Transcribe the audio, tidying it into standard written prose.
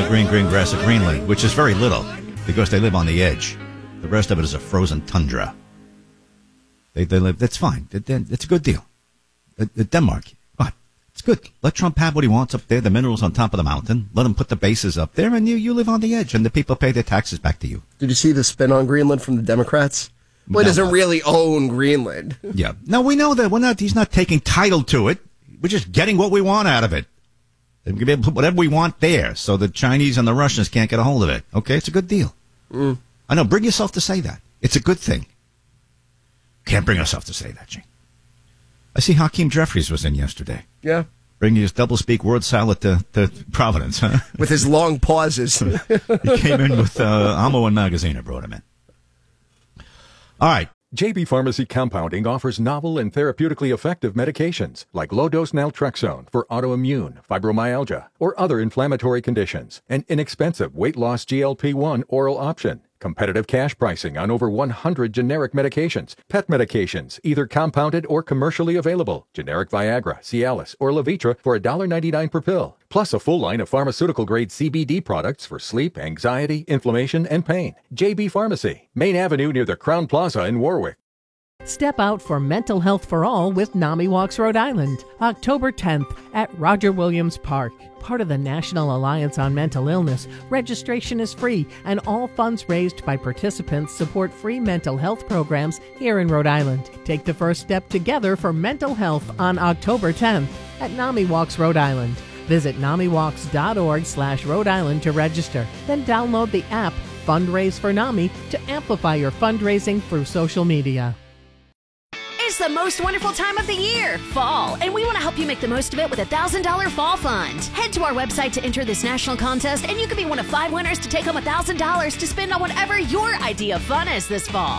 the green grass of Greenland, which is very little because they live on the edge. The rest of it is a frozen tundra. They live. That's fine. It's a good deal. Denmark, what? It's good. Let Trump have what he wants up there. The minerals on top of the mountain. Let him put the bases up there, and you live on the edge, and the people pay their taxes back to you. Did you see the spin on Greenland from the Democrats? Well, he doesn't really own Greenland. Yeah. No, we know that. He's not taking title to it. We're just getting what we want out of it. And we can put whatever we want there so the Chinese and the Russians can't get a hold of it. Okay? It's a good deal. I know. Bring yourself to say that. It's a good thing. Can't bring yourself to say that, Gene. I see Hakeem Jeffries was in yesterday. Yeah. Bringing his double-speak word salad to Providence, huh? With his long pauses. He came in with Amo and Magazine. Brought him in. All right. JB Pharmacy Compounding offers novel and therapeutically effective medications like low-dose naltrexone for autoimmune, fibromyalgia, or other inflammatory conditions. An inexpensive weight-loss GLP-1 oral option. Competitive cash pricing on over 100 generic medications. Pet medications, either compounded or commercially available. Generic Viagra, Cialis, or Levitra for $1.99 per pill. Plus a full line of pharmaceutical-grade CBD products for sleep, anxiety, inflammation, and pain. JB Pharmacy, Main Avenue near the Crown Plaza in Warwick. Step out for Mental Health for All with NAMI Walks Rhode Island, October 10th at Roger Williams Park. Part of the National Alliance on Mental Illness, registration is free, and all funds raised by participants support free mental health programs here in Rhode Island. Take the first step together for mental health on October 10th at NAMI Walks Rhode Island. Visit NAMIWalks.org/Rhode Island to register. Then download the app Fundraise for NAMI to amplify your fundraising through social media. It's the most wonderful time of the year, fall, and we want to help you make the most of it with a $1,000 fall fund. Head to our website to enter this national contest, and you could be one of 5 winners to take home $1,000 to spend on whatever your idea of fun is this fall.